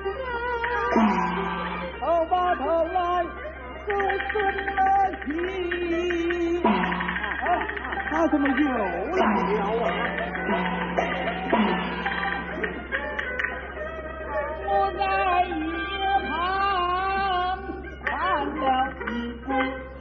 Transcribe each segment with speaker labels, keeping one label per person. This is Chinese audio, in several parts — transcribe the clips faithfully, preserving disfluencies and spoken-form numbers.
Speaker 1: 头把头来，就顺了气。他怎么又来了啊？我在一旁看了一不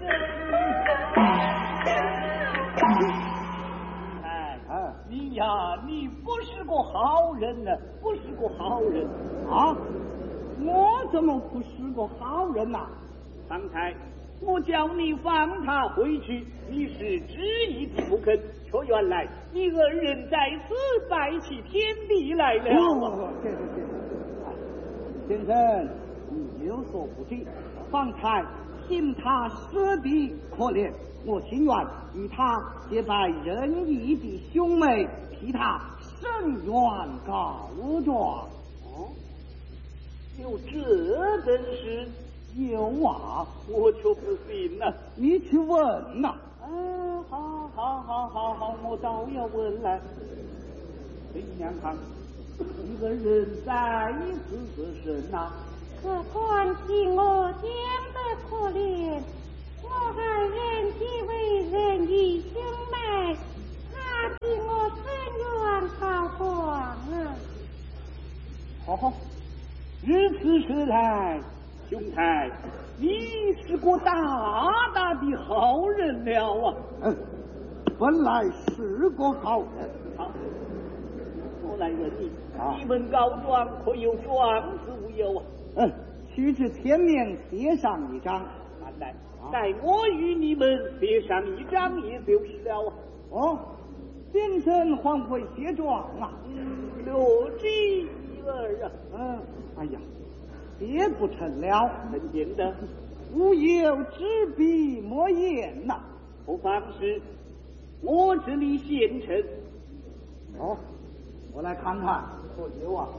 Speaker 1: 哎哎，你呀，你不是个好人呢，不是个好人啊！我怎么不是个好人呐、啊？方才我叫你放他回去，你是执意不肯，却原来你二人在此拜起天地来了。哦，对对对，先生，你有所不知，方才听他舍弟可怜，我情愿与他结拜仁义的兄妹，替他伸冤告状。哦，有这等事？有啊，我就不信了。你去问呐、啊。啊，好，好，好，好，好，我倒要问来。这样看，一个人在此之身呐，
Speaker 2: 可关系我讲的可怜，我二人既为仁义兄妹，他替我伸冤告状啊。
Speaker 1: 好好，如此说来。兄台，你是个大大的好人了啊！嗯，本来是个好人。好，我来问你，啊、你们告状可有状子无有啊？嗯，须至前面写上一张。难来，啊、待我与你们写上一张也就是了啊。哦，先生还会写状啊？嗯，略知一二啊。嗯，哎呀。也不成了，很简单，吾有执笔莫言呐、啊。不妨事，我这里现成。哦，我来看看，可有啊？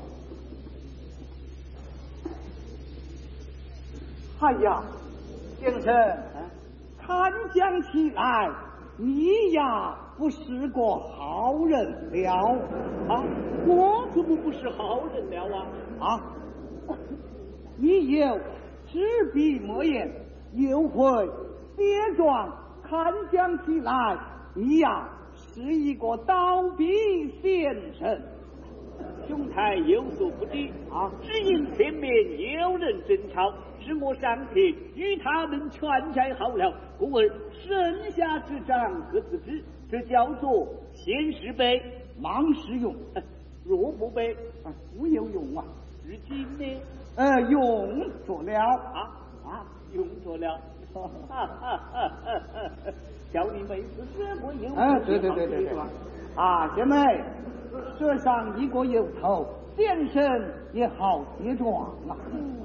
Speaker 1: 哎呀，先生，啊、看讲起来，你呀不是个好人了啊！我怎么不是好人了啊？啊！你有执笔莫言，又会写状，看讲起来，你呀是一个倒笔先生。兄台有所不知啊，只因前面有人争吵，使我上前与他们劝解好了，故而剩下这张各自知，这叫做现世碑，忙使用。若不背，啊，无有用啊。如今呢？呃，用着了啊啊，用着了，哈哈哈哈哈！叫你妹子这个有，哎，对对对对对，啊，姐妹，设上一个由头，先生也好结状啊。
Speaker 2: 嗯，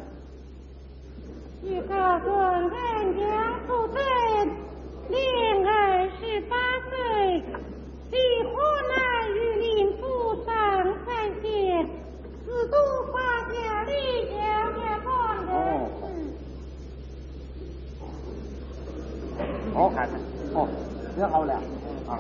Speaker 2: 据告状人家不正，年二十八岁，离河南榆林府上三县。自度发家里小家光人士。
Speaker 1: 我看看，哦，写好了，啊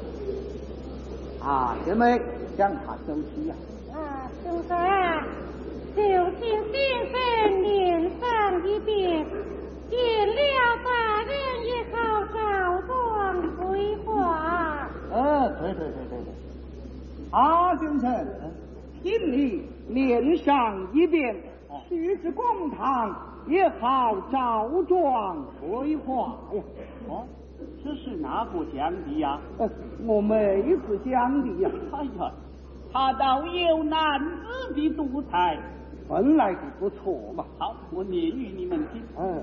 Speaker 1: 啊，姐妹将他收起呀。
Speaker 2: 啊，兄台，就请先生念上一遍，见了大人也好告状归话。
Speaker 1: 呃，对对对对对。啊，先生，请你念上一遍，去至公堂也好照状归话呀。哦，这是哪个讲的呀？呃，我妹子讲的呀。哎呀，他倒有男子的独裁，本来就不错嘛。好，我念与你们听。嗯。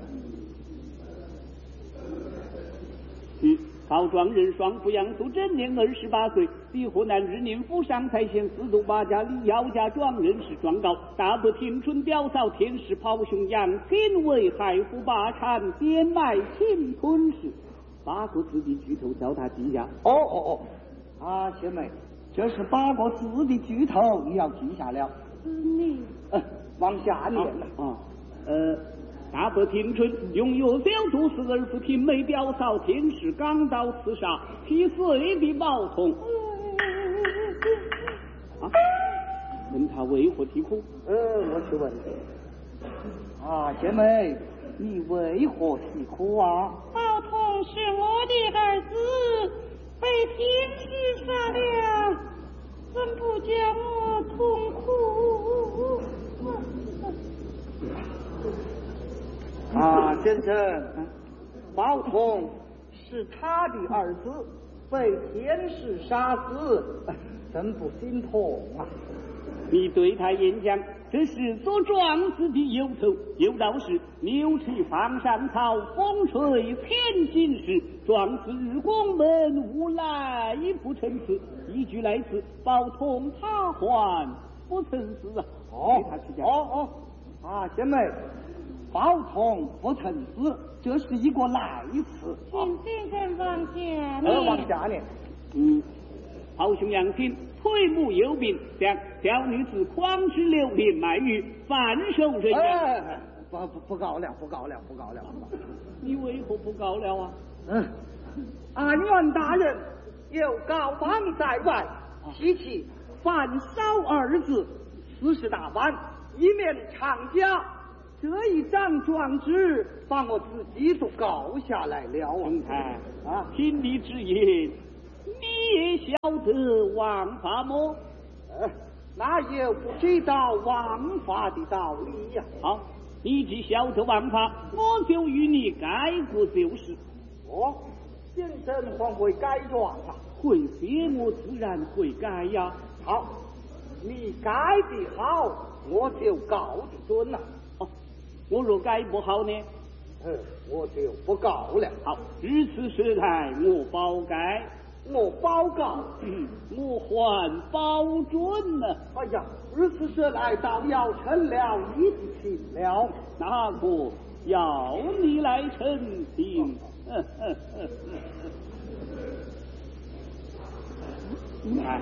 Speaker 1: 嗯，告状人双父杨素贞年二十八岁，离河南日宁府上蔡县司徒八家里姚家庄人士状告大伯庭春表嫂天氏袍兄杨天为害父霸产变卖侵吞事，八个字的剧头叫他记下。哦哦哦，啊，姐妹，这是八个字的剧头，你要记下了。
Speaker 2: 嗯，你
Speaker 1: 呃，往下念了啊，呃。大伯庭春用药小毒死儿父庭妹表嫂天氏钢刀刺杀，劈碎的毛痛。啊，
Speaker 3: 问他为何啼哭。
Speaker 1: 呃，我去问。啊，姐妹，你为何啼哭啊？
Speaker 2: 宝通是我的儿子，被天使杀了，怎不叫我痛哭？
Speaker 1: 啊，先生，宝通是他的儿子，被天使杀死，真不心痛啊！
Speaker 3: 你对他演讲，这是做壮士的忧愁，有道是牛吃放上草，风吹千金石，壮士日光门，无来不成词。一句来自宝通他还不曾死啊！
Speaker 1: 哦哦哦，啊，姐妹，宝通不曾死，这是一个来词。
Speaker 2: 请先生往下
Speaker 1: 呃，往下呢？
Speaker 3: 嗯，好兄杨亲，腿目有病，将小女子诓之流连卖鱼，反手人
Speaker 1: 哎，
Speaker 3: 家。
Speaker 1: 哎不不不告了，不告了，不告了。
Speaker 3: 你为何不告了啊？
Speaker 1: 嗯，安元大人有告亡在外，提起反烧二字，此事大办，以免长家。这一张状纸，把我自己都告下来了啊！
Speaker 3: 兄台
Speaker 1: 啊，
Speaker 3: 听你之言，你也晓得王法么？
Speaker 1: 呃，哪有不知道王法的道理呀、
Speaker 3: 好，你既晓得王法，我就与你改过就是。
Speaker 1: 哦，先生还会改状啊？
Speaker 3: 会写我自然会改呀。
Speaker 1: 好，你改的好，我就告的准了。
Speaker 3: 哦，我若改不好呢？
Speaker 1: 嗯，我就不告了。
Speaker 3: 好，如此说来，我保改，
Speaker 1: 我保告，
Speaker 3: 嗯，我还保准呢。
Speaker 1: 哎呀，如此说来，倒要成了你的情了。
Speaker 3: 那个要你来澄清。你看，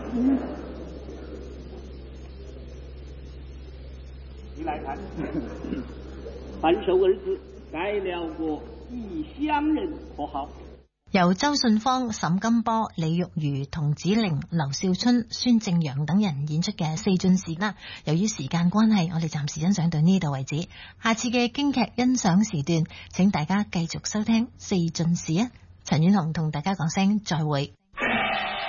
Speaker 3: 你来看，反手儿子改了个异乡人，可好？
Speaker 4: 由周信芳、沈金波、李玉如、童子玲、劉少春、孫正陽等人演出嘅四進士啦。由於時間關係，我哋暫時欣賞到呢度為止。下次嘅京劇欣賞時段，請大家繼續收聽四進士啊！陳婉紅同大家講聲再會。